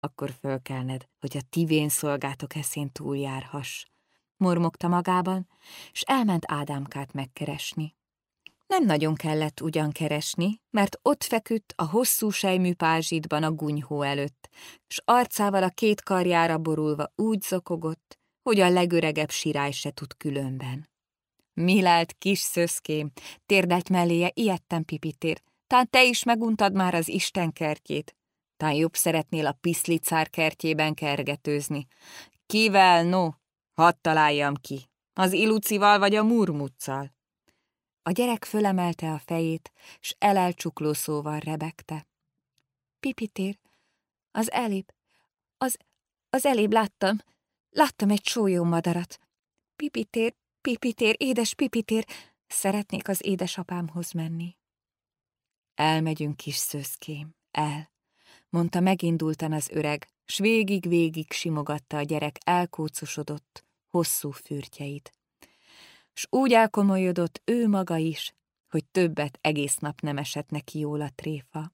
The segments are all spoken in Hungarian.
Akkor fölkelned, hogy a ti vén szolgátok eszén túljárhass, mormogta magában, s elment Ádámkát megkeresni. Nem nagyon kellett ugyan keresni, mert ott feküdt a hosszú sejmű pázsitban a gunyhó előtt, s arcával a két karjára borulva úgy zokogott, hogy a legöregebb sirály se tud különben. Mi lelt, kis szöszkém, térdelt melléje ijedten Pipitér, tán te is meguntad már az Isten kertjét, tán jobb szeretnél a Piszlicár kertjében kergetőzni. Kivel, no? Hadd találjam ki, az Ilucival vagy a Murmuccal? A gyerek fölemelte a fejét, s elelcsukló szóval rebegte. Pipitér, az elébb láttam egy sólyom madarat. Pipitér, édes Pipitér, szeretnék az édesapámhoz menni. Elmegyünk, kis szőszkém, mondta megindultan az öreg, s végig simogatta a gyerek elkócosodott, hosszú fürtjeit. S úgy elkomolyodott ő maga is, hogy többet egész nap nem esett neki jól a tréfa.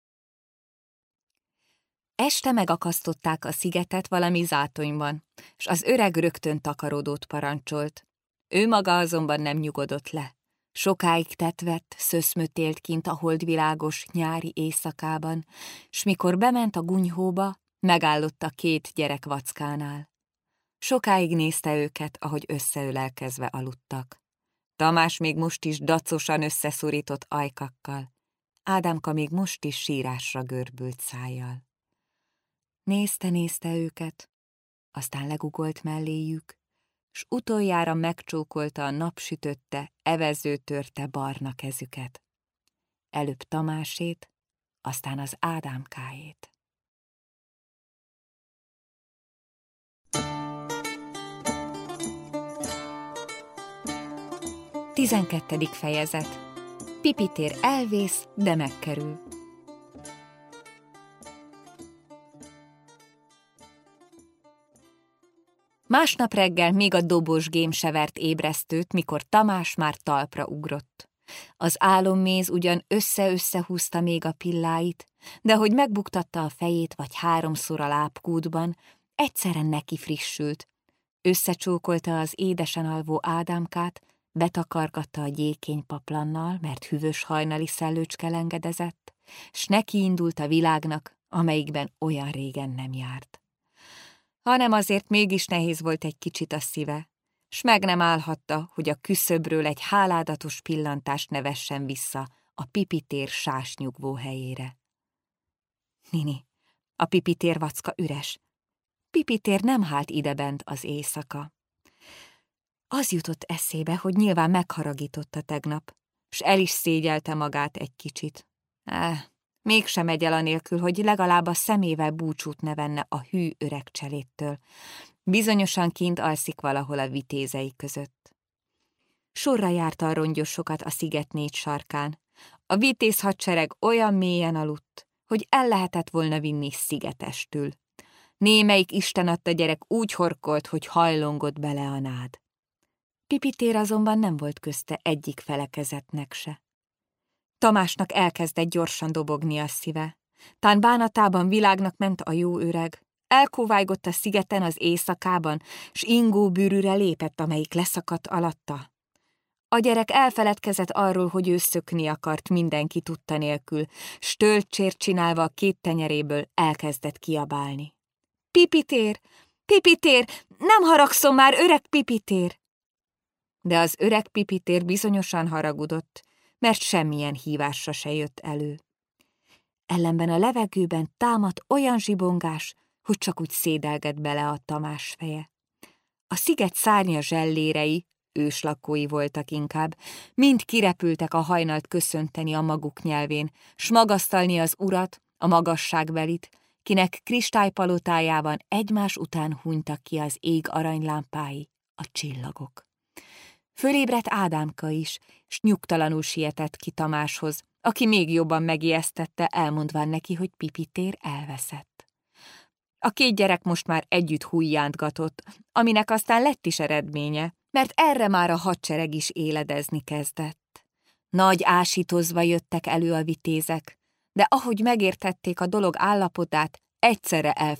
Este megakasztották a szigetet valami zátonyban, s az öreg rögtön takarodót parancsolt. Ő maga azonban nem nyugodott le. Sokáig tetvett, szöszmötélt kint a holdvilágos nyári éjszakában, s mikor bement a gunyhóba, megállott a két gyerek vackánál. Sokáig nézte őket, ahogy összeölelkezve aludtak. Tamás még most is dacosan összeszorított ajkakkal, Ádámka még most is sírásra görbült szájjal. Nézte őket, aztán legugolt melléjük, s utoljára megcsókolta a napsütötte, evezőtörte barna kezüket. Előbb Tamásét, aztán az Ádámkáét. 12. fejezet. Pipitér elvész, de megkerül. Másnap reggel még a dobosgém se vert ébresztőt, mikor Tamás már talpra ugrott. Az álomméz ugyan össze-összehúzta még a pilláit, de hogy megbuktatta a fejét vagy háromszor a lábkútban, egyszerre neki frissült. Összecsókolta az édesen alvó Ádámkát, betakargatta a gyékény paplannal, mert hűvös hajnali szellőcske lengedezett, s neki indult a világnak, amelyikben olyan régen nem járt. Hanem azért mégis nehéz volt egy kicsit a szíve, s meg nem állhatta, hogy a küszöbről egy háládatos pillantást ne vessen vissza a Pipitér sásnyugvó helyére. Nini, a Pipitér vacka üres. Pipitér nem hált idebent az éjszaka. Az jutott eszébe, hogy nyilván megharagította tegnap, s el is szégyelte magát egy kicsit. Mégsem megy el anélkül, hogy legalább a szemével búcsút ne venne a hű öreg cselédtől. Bizonyosan kint alszik valahol a vitézei között. Sorra járta a rongyosokat a sziget négy sarkán. A vitéz hadsereg olyan mélyen aludt, hogy el lehetett volna vinni szigetestül. Némelyik istenadta gyerek úgy horkolt, hogy hajlongott bele a nád. Pipitér azonban nem volt közte egyik felekezetnek se. Tamásnak elkezdett gyorsan dobogni a szíve. Tán bánatában világnak ment a jó öreg. Elkóvájgott a szigeten az éjszakában, s ingó bűrűre lépett, amelyik leszakadt alatta. A gyerek elfeledkezett arról, hogy ő szökni akart mindenki tudta nélkül, s töltcsért csinálva a két tenyeréből elkezdett kiabálni. Pipitér! Pipitér! Nem haragszom már, öreg Pipitér! De az öreg Pipitér bizonyosan haragudott, mert semmilyen hívásra se jött elő. Ellenben a levegőben támadt olyan zsibongás, hogy csak úgy szédelgett bele a Tamás feje. A sziget szárnya zsellérei, őslakói voltak inkább, mind kirepültek a hajnalt köszönteni a maguk nyelvén, s magasztalni az urat, a magasságbelit, kinek kristálypalotájában egymás után hunytak ki az ég aranylámpái, a csillagok. Fölébredt Ádámka is, s nyugtalanul sietett ki Tamáshoz, aki még jobban megijesztette, elmondván neki, hogy Pipitér elveszett. A két gyerek most már együtt hujjántgatott, aminek aztán lett is eredménye, mert erre már a hadsereg is éledezni kezdett. Nagy ásítozva jöttek elő a vitézek, de ahogy megértették a dolog állapotát, egyszerre